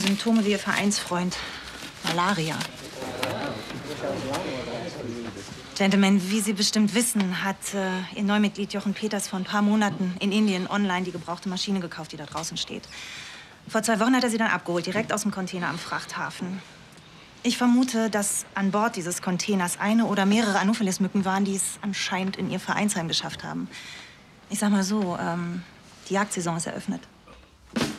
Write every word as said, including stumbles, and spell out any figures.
Symptome wie Ihr Vereinsfreund. Malaria. Gentlemen, wie Sie bestimmt wissen, hat äh, Ihr Neumitglied Jochen Peters vor ein paar Monaten in Indien online die gebrauchte Maschine gekauft, die da draußen steht. Vor zwei Wochen hat er sie dann abgeholt, direkt aus dem Container am Frachthafen. Ich vermute, dass an Bord dieses Containers eine oder mehrere Anopheles-Mücken waren, die es anscheinend in Ihr Vereinsheim geschafft haben. Ich sag mal so, ähm, die Jagdsaison ist eröffnet.